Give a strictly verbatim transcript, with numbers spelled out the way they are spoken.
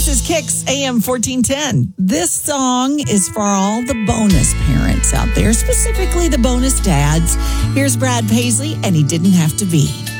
This is Kicks A M fourteen ten. This song is for all the bonus parents out there, specifically the bonus dads. Here's Brad Paisley, and he didn't have to be.